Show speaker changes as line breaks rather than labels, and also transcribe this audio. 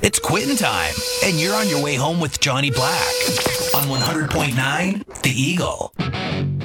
It's quitting time, and you're on your way home with Johnny Black on 100.9 The Eagle.